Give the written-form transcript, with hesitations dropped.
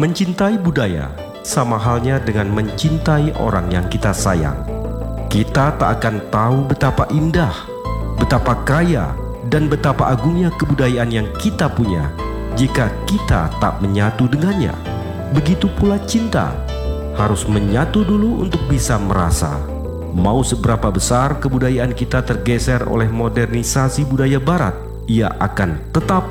Mencintai budaya sama halnya dengan mencintai orang yang kita sayang. Kita tak akan tahu betapa indah, betapa kaya, dan betapa agungnya kebudayaan yang kita punya jika kita tak menyatu dengannya. Begitu pula cinta, harus menyatu dulu untuk bisa merasa. Mau seberapa besar kebudayaan kita tergeser oleh modernisasi budaya barat, ia akan tetap